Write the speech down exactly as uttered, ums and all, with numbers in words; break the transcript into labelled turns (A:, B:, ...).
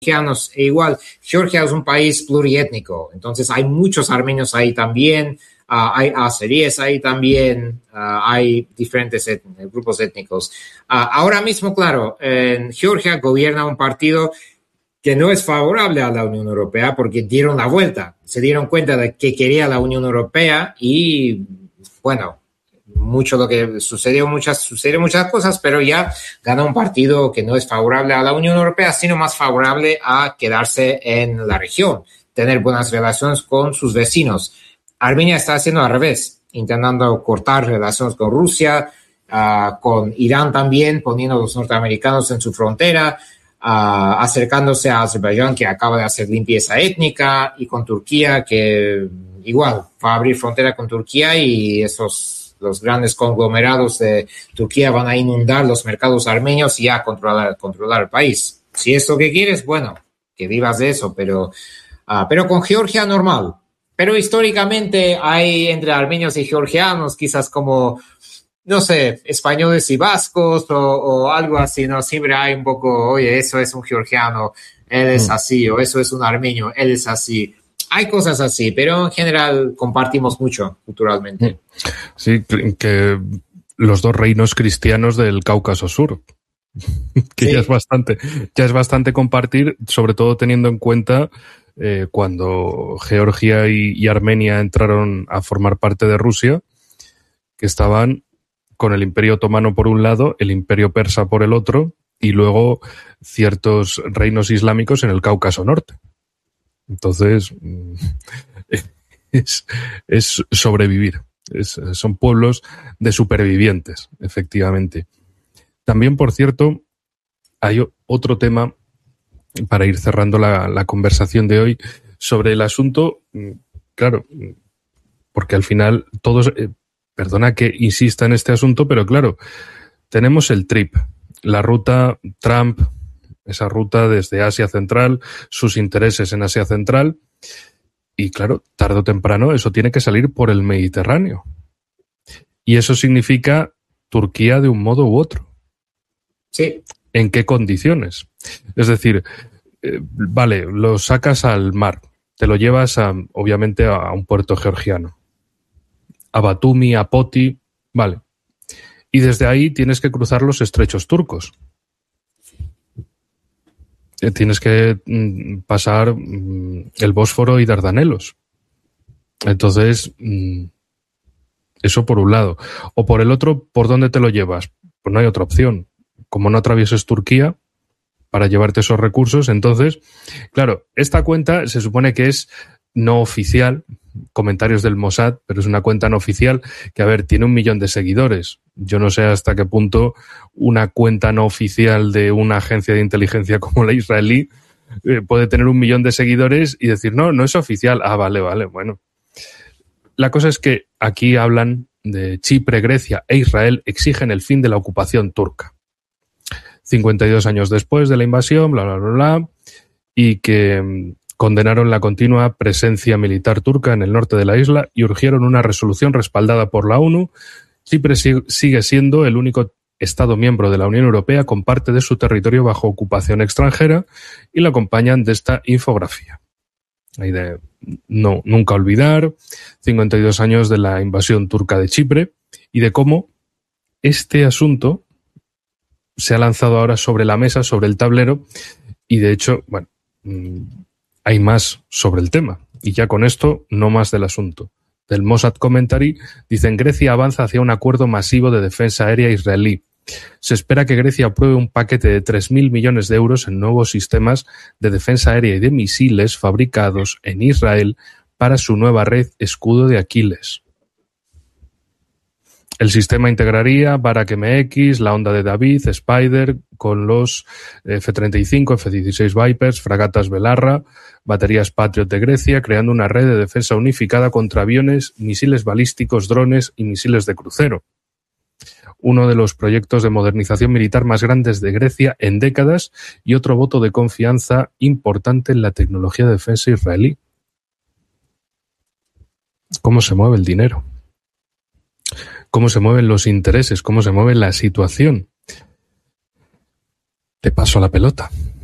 A: georgianos. E igual, Georgia es un país pluriétnico, entonces hay muchos armenios ahí también, uh, hay azeríes ahí también, uh, hay diferentes et- grupos étnicos. Uh, ahora mismo, claro, en Georgia gobierna un partido que no es favorable a la Unión Europea porque dieron la vuelta, se dieron cuenta de que quería la Unión Europea y, bueno, mucho lo que sucedió, muchas, sucedieron muchas cosas, pero ya ganó un partido que no es favorable a la Unión Europea, sino más favorable a quedarse en la región, tener buenas relaciones con sus vecinos. Armenia está haciendo al revés, intentando cortar relaciones con Rusia, uh, con Irán también, poniendo a los norteamericanos en su frontera, Uh, acercándose a Azerbaiyán, que acaba de hacer limpieza étnica, y con Turquía, que igual va a abrir frontera con Turquía, y esos, los grandes conglomerados de Turquía van a inundar los mercados armenios y a controlar, controlar el país. Si es lo que quieres, bueno, que vivas de eso, pero, uh, pero con Georgia normal. Pero históricamente hay entre armenios y georgianos quizás como, no sé, españoles y vascos o, o algo así, ¿no? Siempre hay un poco, oye, eso es un georgiano, él es mm. así, o eso es un armenio, él es así. Hay cosas así, pero en general compartimos mucho culturalmente.
B: Sí, que los dos reinos cristianos del Cáucaso Sur, que sí. ya es bastante, ya es bastante compartir, sobre todo teniendo en cuenta eh, cuando Georgia y, y Armenia entraron a formar parte de Rusia, que estaban con el Imperio Otomano por un lado, el Imperio Persa por el otro, y luego ciertos reinos islámicos en el Cáucaso Norte. Entonces, es, es sobrevivir. Es, son pueblos de supervivientes, efectivamente. También, por cierto, hay otro tema, para ir cerrando la, la conversación de hoy, sobre el asunto, claro, porque al final todos... Perdona que insista en este asunto, pero claro, tenemos el TRIP, la ruta Trump, esa ruta desde Asia Central, sus intereses en Asia Central, y claro, tarde o temprano eso tiene que salir por el Mediterráneo. Y eso significa Turquía de un modo u otro.
A: Sí.
B: ¿En qué condiciones? Es decir, eh, vale, lo sacas al mar, te lo llevas a, obviamente a un puerto georgiano, a Batumi, a Poti, vale. Y desde ahí tienes que cruzar los estrechos turcos. Tienes que mm, pasar mm, el Bósforo y Dardanelos. Entonces, mm, eso por un lado. O por el otro, ¿por dónde te lo llevas? Pues no hay otra opción. Como no atravieses Turquía para llevarte esos recursos, entonces, claro, esta cuenta se supone que es no oficial, comentarios del Mossad, pero es una cuenta no oficial que, a ver, tiene un millón de seguidores. Yo no sé hasta qué punto una cuenta no oficial de una agencia de inteligencia como la israelí eh, puede tener un millón de seguidores y decir, no, no es oficial. Ah, vale, vale, bueno. La cosa es que aquí hablan de Chipre, Grecia e Israel exigen el fin de la ocupación turca. cincuenta y dos años después de la invasión, bla, bla, bla, bla, y que condenaron la continua presencia militar turca en el norte de la isla y urgieron una resolución respaldada por la ONU. Chipre sigue siendo el único Estado miembro de la Unión Europea con parte de su territorio bajo ocupación extranjera y la acompañan de esta infografía. Ahí de no, nunca olvidar, cincuenta y dos años de la invasión turca de Chipre y de cómo este asunto se ha lanzado ahora sobre la mesa, sobre el tablero, y de hecho, bueno, hay más sobre el tema. Y ya con esto, no más del asunto. Del Mossad Commentary, dicen Grecia avanza hacia un acuerdo masivo de defensa aérea israelí. Se espera que Grecia apruebe un paquete de tres mil millones de euros en nuevos sistemas de defensa aérea y de misiles fabricados en Israel para su nueva red Escudo de Aquiles. El sistema integraría Barak M X, la Onda de David, Spider, con los F treinta y cinco, F dieciséis Vipers, fragatas Belarra, baterías Patriot de Grecia, creando una red de defensa unificada contra aviones, misiles balísticos, drones y misiles de crucero. Uno de los proyectos de modernización militar más grandes de Grecia en décadas y otro voto de confianza importante en la tecnología de defensa israelí. ¿Cómo se mueve el dinero? ¿Cómo se mueven los intereses? ¿Cómo se mueve la situación? Te paso la pelota.